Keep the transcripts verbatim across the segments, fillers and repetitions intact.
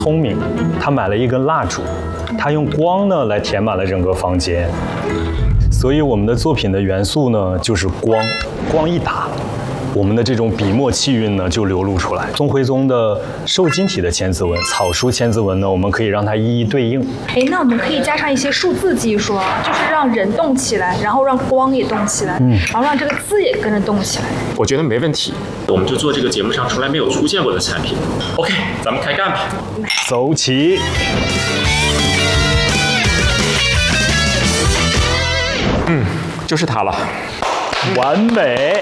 聪明，他买了一根蜡烛，他用光呢来填满了整个房间。所以我们的作品的元素呢就是光，光一打，我们的这种笔墨气韵呢就流露出来。宋徽宗的瘦金体的千字文、草书千字文呢，我们可以让它一一对应。 哎，那我们可以加上一些数字技术，就是让人动起来，然后让光也动起来，嗯，然后让这个字也跟着动起来。 我觉得没问题，我们就做这个节目上从来没有出现过的产品。OK， 咱们开干吧。 走起。 嗯，就是它了， 完美。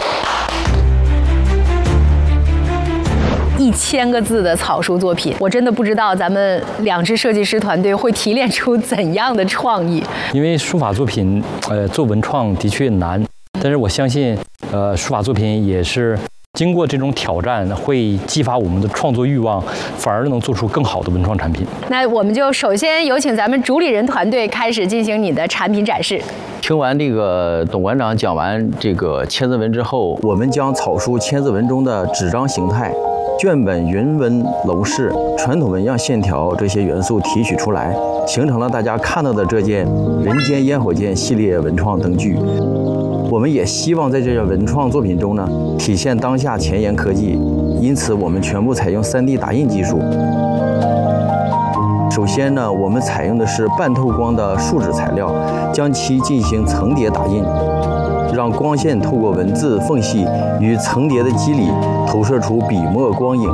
一千个字的草书作品，我真的不知道咱们两支设计师团队会提炼出怎样的创意。 因为书法作品，呃，做文创的确难，但是我相信，呃，书法作品也是经过这种挑战，会激发我们的创作欲望，反而能做出更好的文创产品。 那我们就首先有请咱们主理人团队开始进行你的产品展示。 听完这个董馆长讲完这个千字文之后，我们将草书千字文中的纸张形态、卷本云纹楼饰、传统纹样线条这些元素提取出来，形成了大家看到的这件人间烟火剑系列文创灯具。我们也希望在这件文创作品中呢，体现当下前沿科技，因此我们全部采用 三 D 打印技术。首先呢，我们采用的是半透光的树脂材料，将其进行层叠打印，让光线透过文字缝隙与层叠的肌理投射出笔墨光影。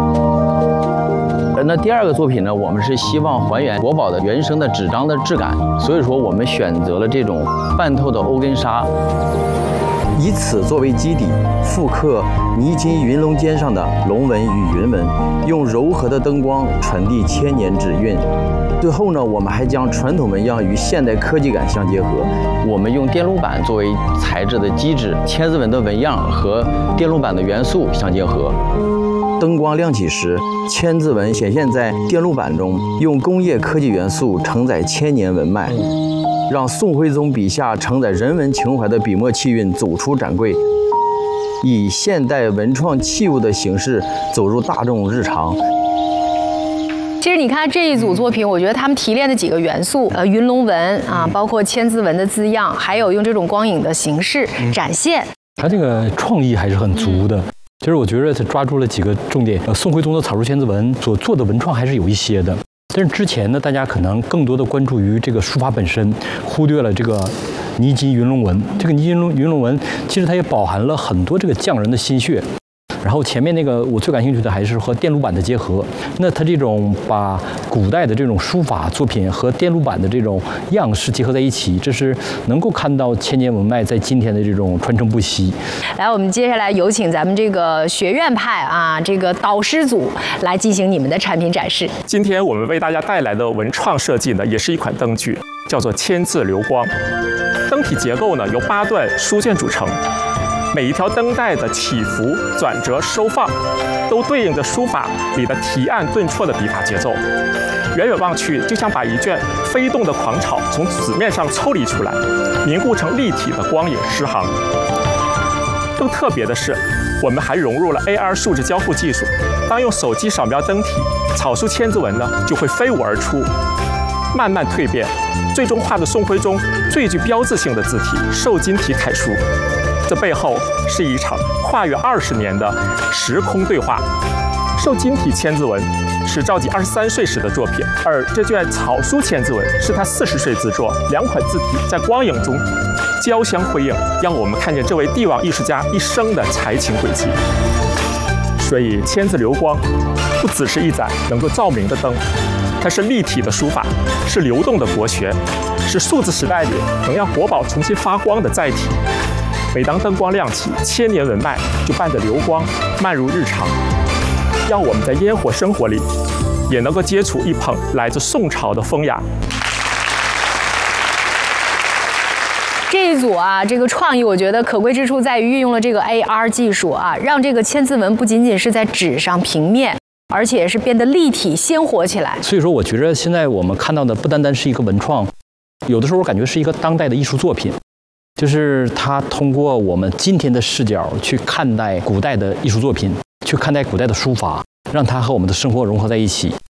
那第二个作品呢，我们是希望还原国宝的原生的纸张的质感，所以说我们选择了这种半透的欧根纱，以此作为基底，复刻泥金云龙间上的龙纹与云纹，用柔和的灯光传递千年纸韵。最后呢，我们还将传统纹样与现代科技感相结合，我们用电路板作为材质的基质，千字文的纹样和电路板的元素相结合。灯光亮起时，千字文显现在电路板中，用工业科技元素承载千年文脉，让宋徽宗笔下承载人文情怀的笔墨气韵走出展柜，以现代文创器物的形式走入大众日常。 其实你看这一组作品，我觉得他们提炼的几个元素，呃，云龙纹啊，包括千字文的字样，还有用这种光影的形式展现， 他这个创意还是很足的。嗯，其实我觉得他抓住了几个重点。呃，宋徽宗的草书千字文所做的文创还是有一些的，但是之前呢，大家可能更多的关注于这个书法本身，忽略了这个泥金云龙纹。这个泥金云龙纹其实它也饱含了很多这个匠人的心血。然后前面那个我最感兴趣的还是和电路板的结合。那它这种把古代的这种书法作品和电路板的这种样式结合在一起，这是能够看到千年文脉在今天的这种传承不息。 来，我们接下来有请咱们这个学院派啊，这个导师组来进行你们的产品展示。 今天我们为大家带来的文创设计呢，也是一款灯具，叫做千字流光。灯体结构呢由八段书卷组成。每一条灯带的起伏、转折、收放，都对应着书法里的提按顿挫的笔法节奏。远远望去，就像把一卷飞动的狂草从纸面上抽离出来，凝固成立体的光影诗行。更特别的是，我们还融入了 A R 数字交互技术。当用手机扫描灯体，草书千字文呢就会飞舞而出，慢慢蜕变，最终画的宋徽宗最具标志性的字体瘦金体楷书。这背后是一场跨越二十年的时空对话。瘦金体千字文是赵佶二十三岁时的作品，而这卷草书千字文是他四十岁之作。两款字体在光影中交相辉映，让我们看见这位帝王艺术家一生的才情轨迹。所以，千字流光不只是一盏能够照明的灯，它是立体的书法，是流动的国学，是数字时代里能让国宝重新发光的载体。每当灯光亮起，千年文脉就伴着流光漫入日常，让我们在烟火生活里也能够接触一捧来自宋朝的风雅。 这一组啊，这个创意我觉得可贵之处在于运用了这个 A R 技术啊，让这个千字文不仅仅是在纸上平面，而且是变得立体鲜活起来。 所以说，我觉得现在我们看到的不单单是一个文创，有的时候我感觉是一个当代的艺术作品。就是他通过我们今天的视角去看待古代的艺术作品，去看待古代的书法，让它和我们的生活融合在一起。